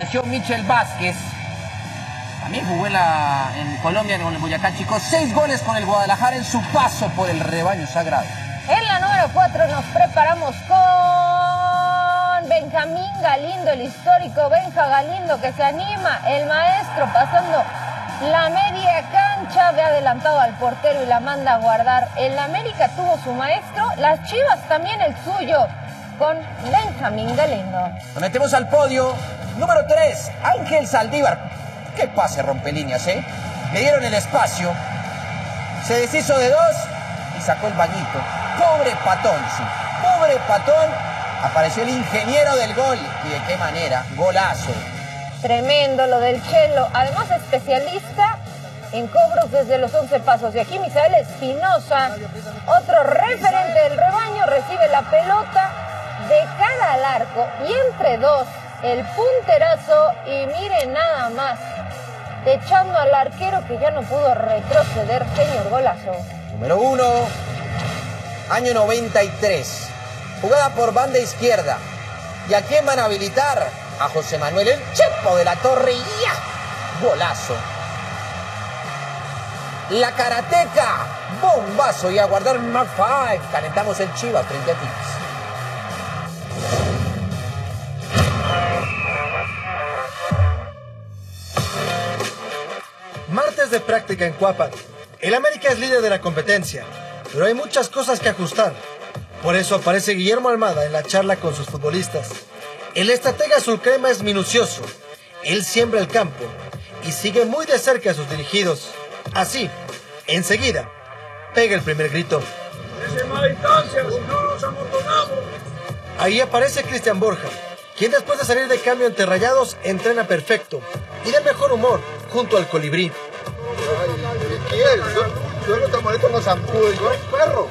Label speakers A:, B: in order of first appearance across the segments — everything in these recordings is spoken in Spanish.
A: selección Michel Vázquez. También jugó en Colombia con el Boyacá Chico. 6 goles con el Guadalajara en su paso por el rebaño sagrado.
B: En la número 4 nos preparamos con Benjamín Galindo, el histórico Benja Galindo, que se anima, el maestro pasando la media cancha, ve adelantado al portero y la manda a guardar. El América tuvo su maestro, las Chivas también el suyo, con Benjamín Galindo.
A: Nos metemos al podio. Número 3, Ángel Saldívar. Qué pase rompelíneas, ¿eh? Le dieron el espacio, se deshizo de 2 y sacó el bañito. Pobre Patón, sí. Pobre Patón. Apareció el ingeniero del gol. ¿Y de qué manera? Golazo.
B: Tremendo lo del Chelo. Además, especialista en cobros desde los 11 pasos. Y aquí Misael Espinosa, otro referente del rebaño, recibe la pelota de cara al arco y entre dos, el punterazo y miren nada más, echando al arquero que ya no pudo retroceder. Señor, golazo.
A: Número 1, año 93. Jugada por banda izquierda. ¿Y a quién van a habilitar? A José Manuel el Chepo de la Torre. ¡Ya! Golazo. La Karateca. Bombazo. Y a guardar un Mark 5. Calentamos el Chivas frente a Tigres.
C: Martes de práctica en Cuapa. El América es líder de la competencia, pero hay muchas cosas que ajustar. Por eso aparece Guillermo Almada en la charla con sus futbolistas. El estratega azulcrema es minucioso. Él siembra el campo y sigue muy de cerca a sus dirigidos. Así, enseguida, pega el primer grito.
D: ¡Es más distancia, si no nos amontonamos!
C: Ahí aparece Cristian Borja, quien después de salir de cambio ante Rayados entrena perfecto y de mejor humor junto al Colibrí.
E: Yo no te molesto con zampudo, yo perro.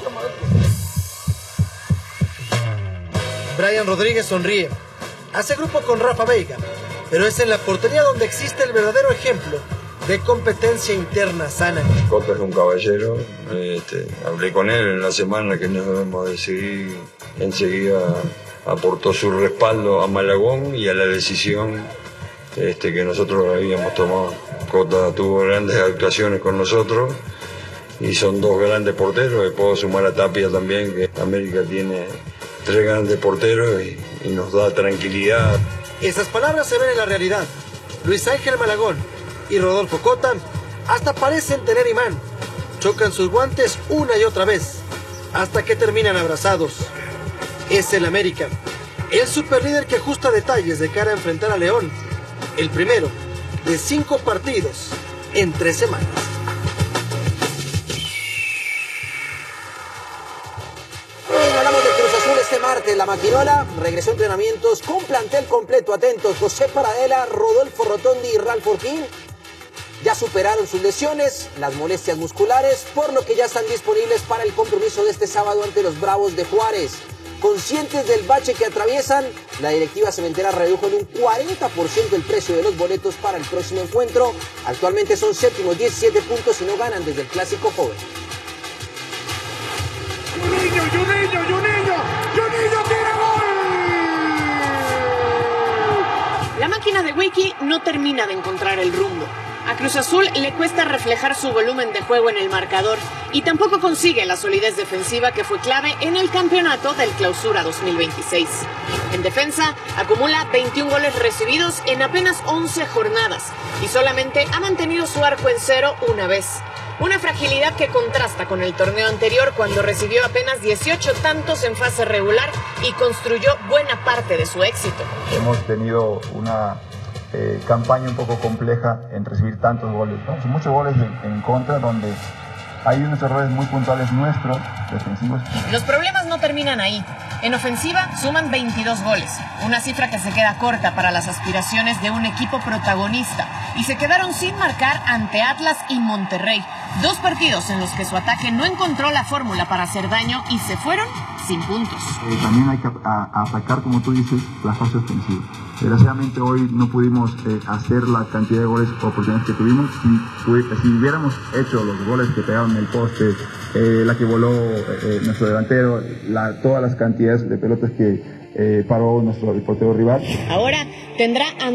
C: Brian Rodríguez sonríe, hace grupo con Rafa Veiga, pero es en la portería donde existe el verdadero ejemplo de competencia interna sana.
F: Cota es un caballero, hablé con él en la semana que nos debemos de seguir, enseguida aportó su respaldo a Malagón y a la decisión que nosotros habíamos tomado. Cota tuvo grandes actuaciones con nosotros y son 2 grandes porteros, y puedo sumar a Tapia también, que América tiene 3 grandes porteros y nos da tranquilidad.
C: Esas palabras se ven en la realidad. Luis Ángel Malagón y Rodolfo Cota hasta parecen tener imán. Chocan sus guantes una y otra vez, hasta que terminan abrazados. Es el América, el superlíder que ajusta detalles de cara a enfrentar a León. El primero de 5 partidos en 3 semanas.
A: Hablamos de Cruz Azul este martes. La Maquinola regresó a entrenamientos con plantel completo. Atentos, José Paradela, Rodolfo Rotondi y Ralf Orquín ya superaron sus lesiones, las molestias musculares, por lo que ya están disponibles para el compromiso de este sábado ante los Bravos de Juárez. Conscientes del bache que atraviesan, la directiva cementera redujo en un 40% el precio de los boletos para el próximo encuentro. Actualmente son séptimos, 17 puntos y no ganan desde el Clásico Joven.
D: ¡Juninho tira gol!
G: La máquina de Wiki no termina de encontrar el rumbo. A Cruz Azul le cuesta reflejar su volumen de juego en el marcador y tampoco consigue la solidez defensiva que fue clave en el campeonato del Clausura 2026. En defensa, acumula 21 goles recibidos en apenas 11 jornadas y solamente ha mantenido su arco en 0 una vez. Una fragilidad que contrasta con el torneo anterior, cuando recibió apenas 18 tantos en fase regular y construyó buena parte de su éxito.
H: Hemos tenido una campaña un poco compleja en recibir tantos goles, ¿no? Son muchos goles en contra, donde hay unos errores muy puntuales nuestros, defensivos.
G: Los problemas no terminan ahí. En ofensiva suman 22 goles, una cifra que se queda corta para las aspiraciones de un equipo protagonista, y se quedaron sin marcar ante Atlas y Monterrey, 2 partidos en los que su ataque no encontró la fórmula para hacer daño y se fueron sin puntos.
H: También hay que atacar, como tú dices, la fase ofensiva. Desgraciadamente hoy no pudimos hacer la cantidad de goles o oportunidades que tuvimos. Si hubiéramos hecho los goles que pegaron en el poste, la que voló nuestro delantero, todas las cantidades de pelotas que paró el portero rival.
G: Ahora tendrá